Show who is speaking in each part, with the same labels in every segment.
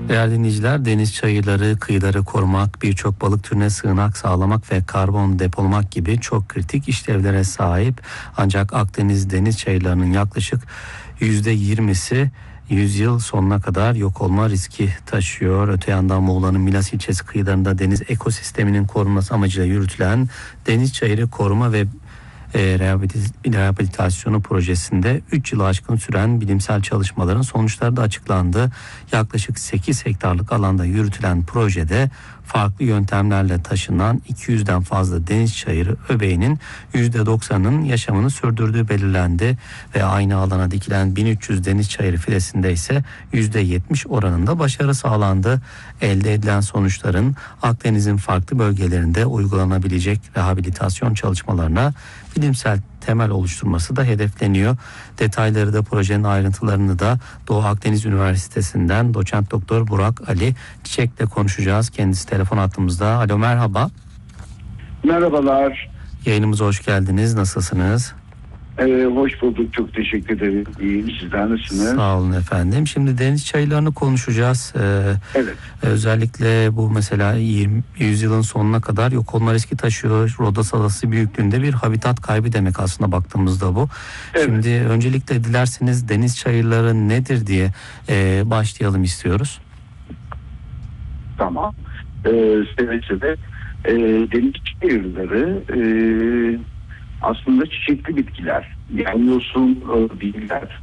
Speaker 1: Değerli dinleyiciler, deniz çayırları, kıyıları korumak, birçok balık türüne sığınak sağlamak ve karbon depolamak gibi çok kritik işlevlere sahip. Ancak Akdeniz deniz çayırlarının yaklaşık %20'si 100 yıl sonuna kadar yok olma riski taşıyor. Öte yandan Muğla'nın Milas ilçesi kıyılarında deniz ekosisteminin korunması amacıyla yürütülen Deniz Çayırı Koruma ve Rehabilitasyonu projesinde 3 yılı aşkın süren bilimsel çalışmaların sonuçları da açıklandı. Yaklaşık 8 hektarlık alanda yürütülen projede farklı yöntemlerle taşınan 200'den fazla deniz çayırı öbeğinin %90'ının yaşamını sürdürdüğü belirlendi ve aynı alana dikilen 1300 deniz çayırı filesinde ise %70 oranında başarı sağlandı. Elde edilen sonuçların Akdeniz'in farklı bölgelerinde uygulanabilecek rehabilitasyon çalışmalarına bilimsel temel oluşturması da hedefleniyor. Detayları da projenin ayrıntılarını da Doğu Akdeniz Üniversitesi'nden doçent doktor Burak Ali Çiçek'le konuşacağız. Kendisi telefon hattımızda. Alo, merhaba.
Speaker 2: Merhabalar.
Speaker 1: Yayınımıza hoş geldiniz. Nasılsınız?
Speaker 2: Hoş bulduk. Çok teşekkür ederim. İyiyim. Sizler nasılsınız?
Speaker 1: Sağ olun efendim. Şimdi deniz çayırlarını konuşacağız.
Speaker 2: Evet.
Speaker 1: Özellikle bu mesela 100 yılın sonuna kadar yok olma riski taşıyor. Rodos Adası büyüklüğünde bir habitat kaybı demek aslında baktığımızda bu. Evet. Şimdi öncelikle dilerseniz deniz çayırları nedir diye başlayalım istiyoruz.
Speaker 2: Tamam. Seve seve. Deniz çayırları aslında çiçekli bitkiler. Yani yosun değiller.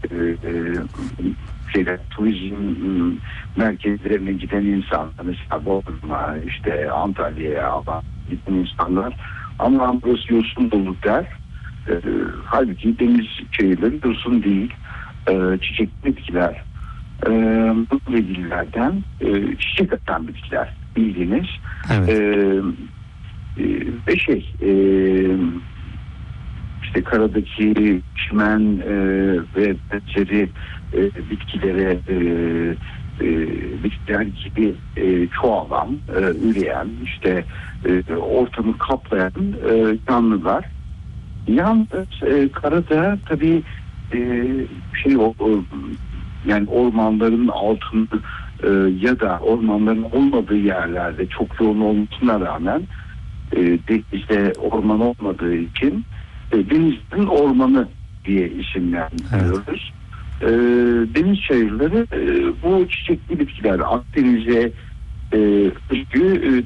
Speaker 2: Turizm merkezlerine giden insanlar, mesela Bodrum'a, işte Antalya'ya giden insanlar, ama burası yosun dolu der. Halbuki deniz çayırları yosun değil. Çiçekli bitkiler. Bu bilgilerden çiçek atan bitkiler bildiğiniz.
Speaker 1: Evet.
Speaker 2: Ve işte karadaki çimen ve benzeri bitkilere bitkiler gibi çoğalan, üreyen, işte ortamı kaplayan canlılar. Yalnız karada tabii yani ormanların altında ya da ormanların olmadığı yerlerde çok yoğun olmasına rağmen denizde orman olmadığı için denizin ormanı diye isimlendiriyoruz. Evet. Deniz çayırları bu çiçekli bitkiler. Akdeniz'e özgü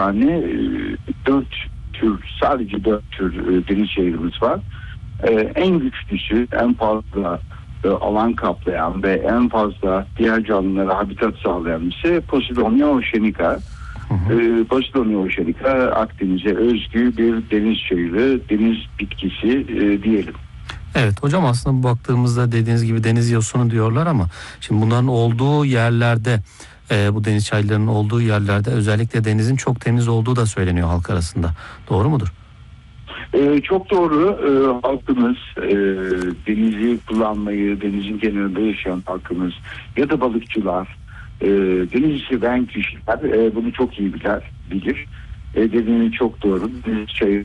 Speaker 2: 4 tür, sadece 4 tür deniz çayırımız var. En güçlüsü, en fazla alan kaplayan ve en fazla diğer canlılara habitat sağlayan ise Posidonia oceanica. Posidonia oceanica Akdeniz'e özgü bir deniz çayırı, deniz bitkisi diyelim.
Speaker 1: Evet hocam, aslında baktığımızda dediğiniz gibi deniz yosunu diyorlar ama şimdi bunların olduğu yerlerde, bu deniz çayırlarının olduğu yerlerde özellikle denizin çok temiz olduğu da söyleniyor halk arasında. Doğru mudur?
Speaker 2: Çok doğru. Halkımız denizi kullanmayı, denizin kenarında yaşayan halkımız ya da balıkçılar, denizi seven kişiler bunu çok iyi bilir. Dediğiniz çok doğru. Deniz çayı.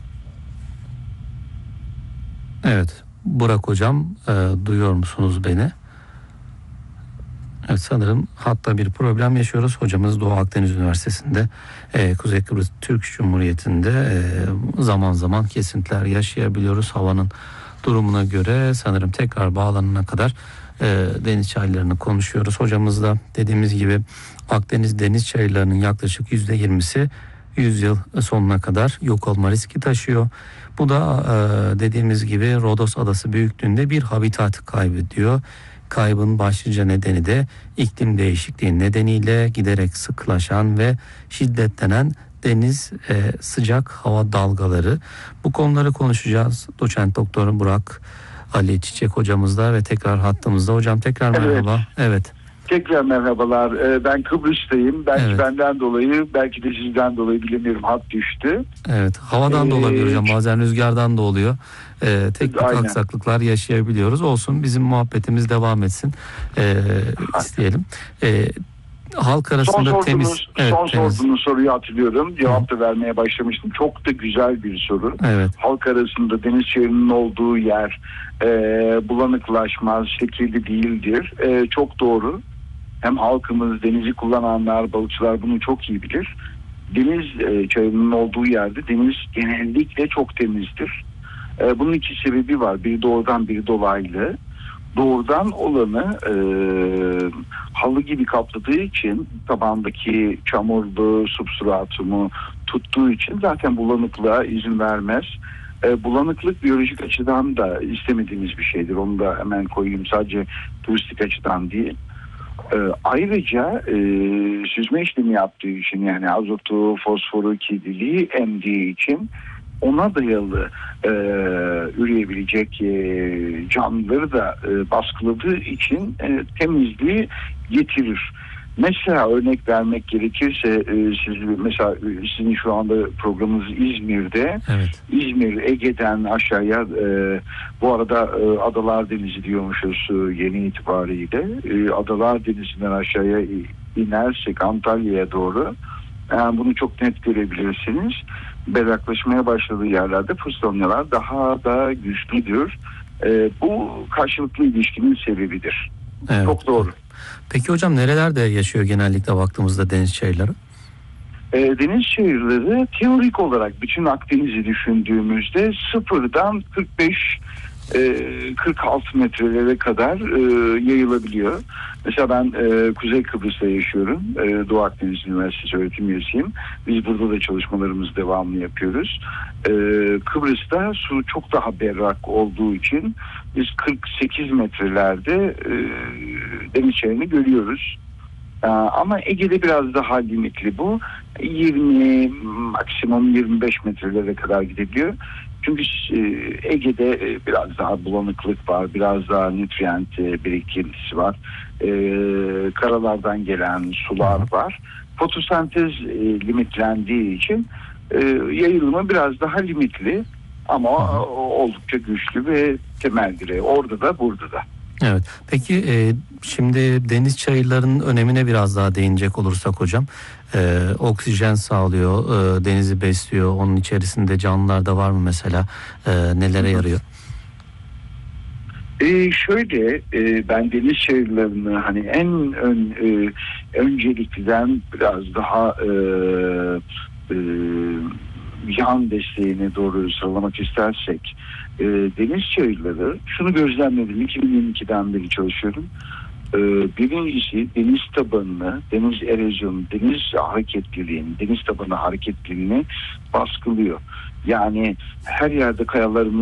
Speaker 1: Evet. Burak hocam, duyuyor musunuz beni? Evet, sanırım hatta bir problem yaşıyoruz. Hocamız Doğu Akdeniz Üniversitesi'nde Kuzey Kıbrıs Türk Cumhuriyeti'nde zaman zaman kesintiler yaşayabiliyoruz. Havanın durumuna göre sanırım tekrar bağlanana kadar deniz çayırlarını konuşuyoruz. Hocamız da dediğimiz gibi Akdeniz deniz çayırlarının yaklaşık %20'si 100 yıl sonuna kadar yok olma riski taşıyor. Bu da dediğimiz gibi Rodos Adası büyüklüğünde bir habitat kaybediyor. Kaybın başlıca nedeni de iklim değişikliği nedeniyle giderek sıklaşan ve şiddetlenen deniz sıcak hava dalgaları. Bu konuları konuşacağız. Doçent Doktor Burak Ali Çiçek hocamızla ve tekrar hattımızda. Hocam tekrar merhaba. Evet.
Speaker 2: Tekrar merhabalar. Ben Kıbrıs'tayım. Belki evet, benden dolayı, belki de sizden dolayı bilemiyorum, hat düştü.
Speaker 1: Evet, havadan da olabilir hocam. Bazen rüzgardan da oluyor. Teknik aksaklıklar yaşayabiliyoruz. Olsun, bizim muhabbetimiz devam etsin isteyelim. Halk arasında
Speaker 2: sorduğunuz soruyu hatırlıyorum. Cevap da vermeye başlamıştım. Çok da güzel bir soru.
Speaker 1: Evet.
Speaker 2: Halk arasında deniz çayırının olduğu yer bulanıklaşmaz, şekilli değildir. Çok doğru. hem halkımız, denizi kullananlar, balıkçılar bunu çok iyi bilir. Deniz çayının olduğu yerde deniz genellikle çok temizdir. Bunun iki sebebi var. Biri doğrudan, biri dolaylı. Doğrudan olanı halı gibi kapladığı için, tabandaki çamurlu substratımı tuttuğu için zaten bulanıklığa izin vermez. Bulanıklık biyolojik açıdan da istemediğimiz bir şeydir. Onu da hemen koyayım, sadece turistik açıdan değil. Ayrıca süzme işlemi yaptığı için, yani azotu, fosforu, kirliliği emdiği için ona dayalı üreyebilecek canlıları da baskıladığı için temizliği getirir. Mesela örnek vermek gerekirse mesela sizin şu anda programınız İzmir'de.
Speaker 1: Evet.
Speaker 2: İzmir, Ege'den aşağıya bu arada Adalar Denizi diyormuşuz yeni itibariyle. Adalar Denizi'nden aşağıya inersek Antalya'ya doğru bunu çok net görebilirsiniz. Berraklaşmaya başladığı yerlerde fırsatlar daha da güçlüdür. Bu karşılıklı ilişkinin sebebidir.
Speaker 1: Evet.
Speaker 2: Çok doğru.
Speaker 1: Peki hocam, nerelerde yaşıyor genellikle baktığımızda deniz çayırları?
Speaker 2: Deniz çayırları teorik olarak bütün Akdeniz'i düşündüğümüzde 0'dan 45-46 metrelere kadar yayılabiliyor. Mesela ben Kuzey Kıbrıs'ta yaşıyorum. Doğu Akdeniz Üniversitesi öğretim üyesiyim. Biz burada da çalışmalarımızı devamlı yapıyoruz. Kıbrıs'ta su çok daha berrak olduğu için biz 48 metrelerde deniz çayırını görüyoruz. Ama Ege'de biraz daha limitli bu. 20 maksimum 25 metrelere kadar gidebiliyor. Çünkü Ege'de biraz daha bulanıklık var, biraz daha nutrient birikintisi var. Karalardan gelen sular var. Fotosentez limitlendiği için yayılımı biraz daha limitli ama oldukça güçlü ve temeldir. Orada da burada da.
Speaker 1: Evet. Peki şimdi deniz çayırlarının önemine biraz daha değinecek olursak hocam, oksijen sağlıyor, denizi besliyor. Onun içerisinde canlılar da var mı mesela? Nelere yarıyor?
Speaker 2: Şöyle ben deniz çayırlarını hani en öncelikliden biraz daha yan desteğine doğru sıralamak istersek, deniz çayırları, şunu gözlemledim, 2022'den beri çalışıyorum. Birincisi deniz tabanını, deniz erozyonu, deniz hareketliliğini, deniz tabanı hareketliliğini baskılıyor. Yani her yerde kayalarımız